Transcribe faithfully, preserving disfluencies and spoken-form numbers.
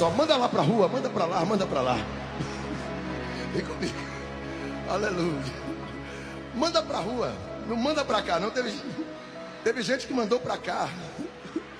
só, manda lá pra rua, manda pra lá, manda pra lá. Vem comigo. Aleluia. Manda pra rua, não manda pra cá, não. Teve, teve gente que mandou pra cá.